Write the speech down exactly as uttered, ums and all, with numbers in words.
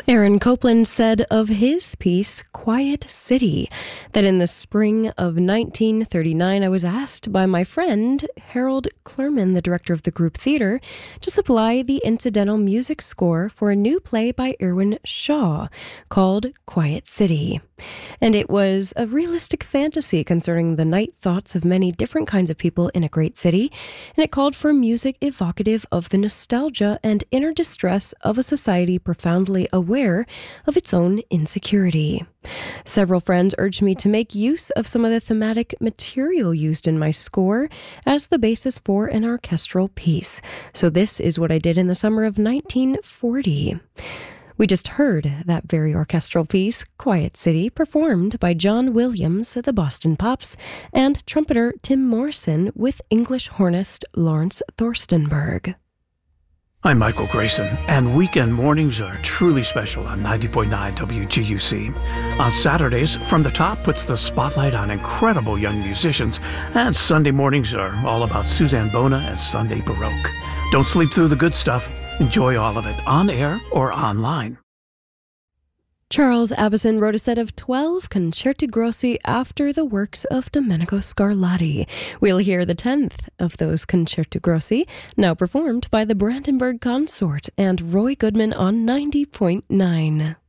Aaron Copland said of his piece, Quiet City, that in the spring of nineteen thirty-nine, I was asked by my friend, Harold Clurman, the director of the group theater, to supply the incidental music score for a new play by Irwin Shaw called Quiet City. And it was a realistic fantasy concerning the night thoughts of many different kinds of people in a great city, and it called for music evocative of the nostalgia and inner distress of a society profoundly aware of its own insecurity. Several friends urged me to make use of some of the thematic material used in my score as the basis for an orchestral piece. So this is what I did in the summer of nineteen forty. We just heard that very orchestral piece, Quiet City, performed by John Williams, the Boston Pops, and trumpeter Tim Morrison with English hornist Lawrence Thorstenberg. I'm Michael Grayson, and weekend mornings are truly special on ninety point nine W G U C. On Saturdays, From the Top puts the spotlight on incredible young musicians, and Sunday mornings are all about Suzanne Bona and Sunday Baroque. Don't sleep through the good stuff. Enjoy all of it on air or online. Charles Avison wrote a set of twelve concerti grossi after the works of Domenico Scarlatti. We'll hear the tenth of those concerti grossi, now performed by the Brandenburg Consort and Roy Goodman on ninety point nine.